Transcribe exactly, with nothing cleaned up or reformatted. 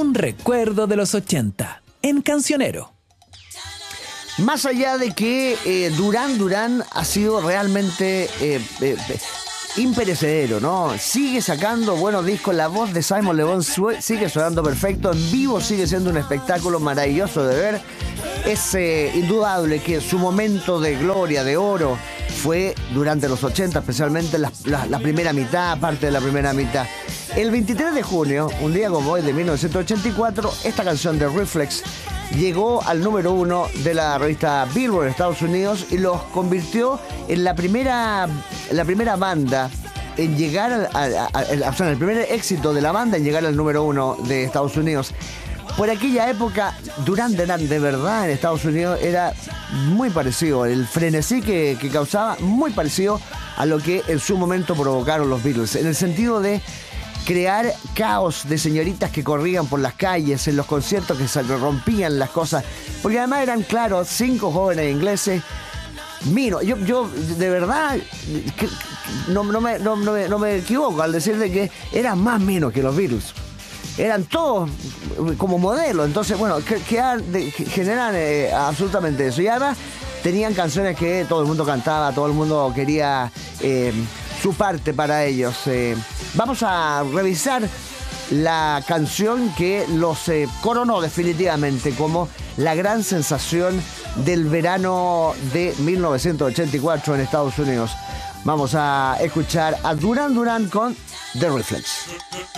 Un recuerdo de los ochenta, en Cancionero. Más allá de que eh, Duran Duran ha sido realmente eh, eh, eh, imperecedero, ¿no? Sigue sacando buenos discos, la voz de Simon Le Bon sigue sonando perfecto, en vivo sigue siendo un espectáculo maravilloso de ver. Es eh, indudable que su momento de gloria, de oro, fue durante los ochenta, especialmente la, la, la primera mitad, parte de la primera mitad. El veintitrés de junio, un día como hoy de mil novecientos ochenta y cuatro, esta canción de Reflex llegó al número uno de la revista Billboard en Estados Unidos y los convirtió en la primera, la primera banda en llegar al, a, a, a, o sea, el primer éxito de la banda en llegar al número uno de Estados Unidos. Por aquella época, Duran Duran de verdad en Estados Unidos era muy parecido, el frenesí que, que causaba, muy parecido a lo que en su momento provocaron los Beatles, en el sentido de crear caos de señoritas que corrían por las calles, en los conciertos que se rompían las cosas, porque además eran, claro, cinco jóvenes ingleses. Miro, yo, yo de verdad que, no, no, me, no, no, me, no me equivoco al decir de que eran más menos que los Beatles. Eran todos como modelos, entonces, bueno, que, que, de, que generan eh, absolutamente eso. Y además tenían canciones que todo el mundo cantaba, todo el mundo quería eh, su parte para ellos. Eh, vamos a revisar la canción que los eh, coronó definitivamente como la gran sensación del verano de mil novecientos ochenta y cuatro en Estados Unidos. Vamos a escuchar a Duran Duran con The Reflex.